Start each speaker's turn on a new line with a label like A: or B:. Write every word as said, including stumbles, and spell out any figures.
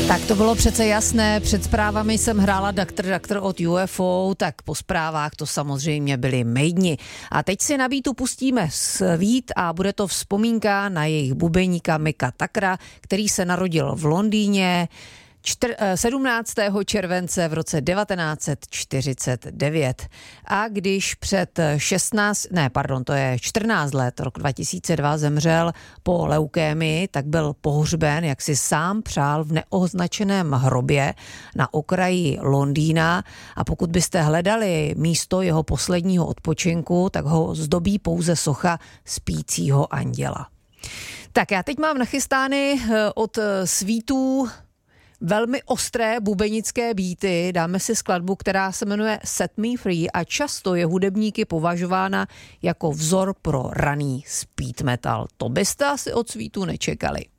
A: Tak to bylo přece jasné, před zprávami jsem hrála Doktor Doktor od U F O, tak po zprávách to samozřejmě byli mejdni. A teď si na beatu pustíme Sweet a bude to vzpomínka na jejich bubeníka Micka Tuckera, který se narodil v Londýně sedmnáctého července v roce devatenáct set čtyřicet devět. A když před šestnáct, ne, pardon, to je čtrnáct let, rok dva tisíce dva zemřel po leukémii, tak byl pohřben, jak si sám přál, v neoznačeném hrobě na okraji Londýna. A pokud byste hledali místo jeho posledního odpočinku, tak ho zdobí pouze socha spícího anděla. Tak já teď mám nachystány od Sweetů velmi ostré bubenické beaty. Dáme si skladbu, která se jmenuje Set Me Free a často je hudebníky považována jako vzor pro raný speed metal. To byste asi od Sweetů nečekali.